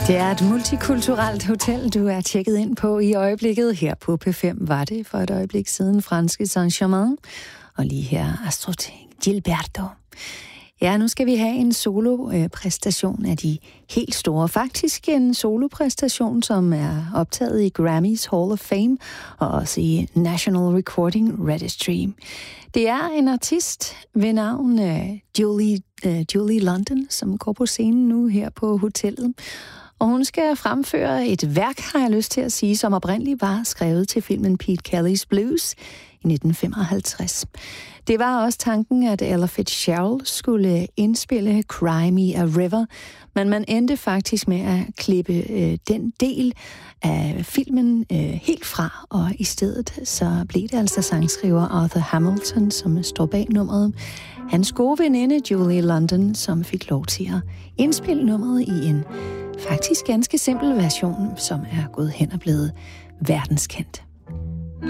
Det er et multikulturelt hotel, du er tjekket ind på i øjeblikket. Her på P5 var det for et øjeblik siden franske Saint-Germain. Og lige her Astrid Gilberto. Ja, nu skal vi have en solo-præstation af de helt store. Faktisk en solopræstation, som er optaget i Grammys Hall of Fame og også i National Recording Registry. Det er en artist ved navn Julie London, som går på scenen nu her på hotellet. Og hun skal fremføre et værk, har jeg lyst til at sige, som oprindeligt var skrevet til filmen Pete Kelly's Blues i 1955. Det var også tanken, at Ella Fitzgerald skulle indspille Cry Me a River, men man endte faktisk med at klippe den del af filmen helt fra, og i stedet så blev det altså sangskriver Arthur Hamilton, som står bag nummeret. Hans gode veninde Julie London, som fik lov til at indspille nummeret i en faktisk ganske simpel version, som er gået hen og blevet verdenskendt.